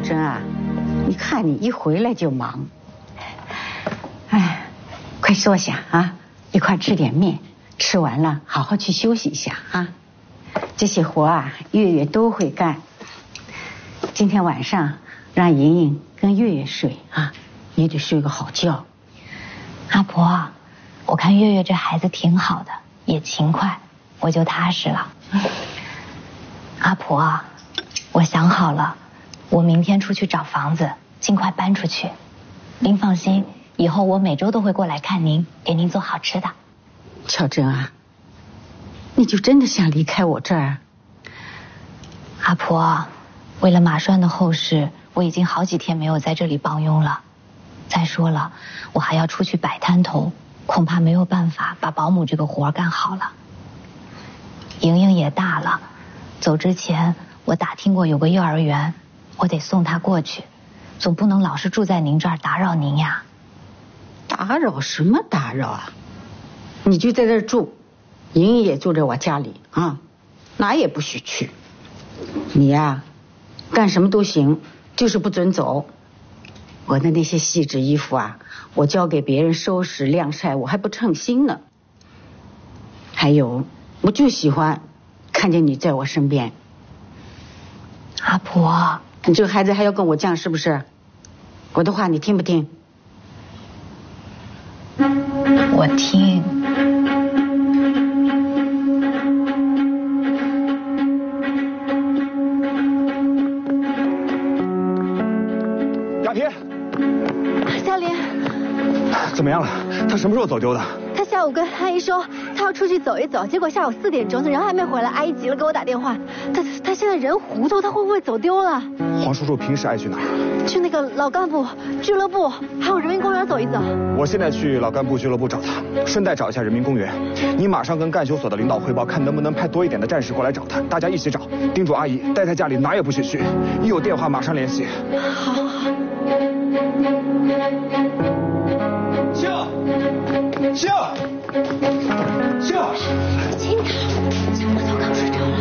珍啊，你看你一回来就忙，哎，快坐下啊，一块吃点面，吃完了好好去休息一下啊。这些活啊，月月都会干。今天晚上让莹莹跟月月睡啊，也得睡个好觉。 阿婆，我看月月这孩子挺好的，也勤快，我就踏实了。阿婆，我想好了，我明天出去找房子，尽快搬出去。您放心，以后我每周都会过来看您，给您做好吃的。 巧珍啊，你就真的想离开我这儿？ 阿婆，为了马栓的后事，我已经好几天没有在这里帮佣了。再说了，我还要出去摆摊头，恐怕没有办法把保姆这个活干好了。莹莹也大了，走之前我打听过有个幼儿园，我得送她过去，总不能老是住在您这儿打扰您呀。 打扰什么打扰啊？你就在这儿住，莹莹也住在我家里啊，哪也不许去。你呀，干什么都行，就是不准走。我的那些细致衣服啊，我交给别人收拾晾晒，我还不称心呢。还有，我就喜欢看见你在我身边。 阿婆， 你这个孩子还要跟我犟是不是？我的话你听不听？ 我听。 雅萍， 小林， 怎么样了？他什么时候走丢的？ 他下午跟阿姨说他要出去走一走，结果下午4点钟人还没回来，阿姨急了给我打电话。他现在人糊涂，他会不会走丢了？ 黄叔叔平时爱去哪儿？ 去那个老干部俱乐部，还有人民公园走一走。 我现在去老干部俱乐部找他，顺带找一下人民公园。你马上跟干休所的领导汇报，看能不能派多一点的战士过来找他，大家一起找。叮嘱阿姨待在家里哪也不许去，一有电话马上联系。 好好好。 秀，轻点， 小丫头刚睡着了。